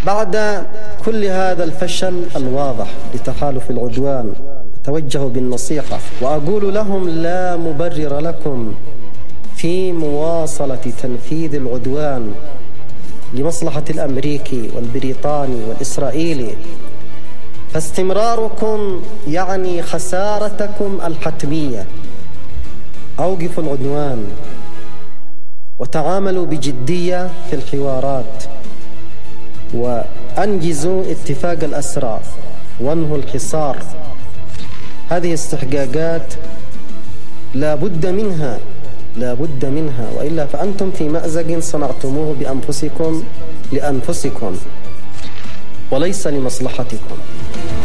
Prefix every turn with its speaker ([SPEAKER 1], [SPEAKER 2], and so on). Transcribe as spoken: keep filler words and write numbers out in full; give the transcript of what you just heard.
[SPEAKER 1] بعد كل هذا الفشل الواضح لتحالف العدوان أتوجه بالنصيحة وأقول لهم: لا مبرر لكم في مواصلة تنفيذ العدوان لمصلحة الأمريكي والبريطاني والإسرائيلي، فاستمراركم يعني خسارتكم الحتمية. أوقفوا العدوان وتعاملوا بجدية في الحوارات، وأنجزوا اتفاق الأسرى وانهوا الحصار. هذه استحقاقات لا بد منها لا بد منها، وإلا فأنتم في مأزق صنعتموه بأنفسكم لأنفسكم وليس لمصلحتكم.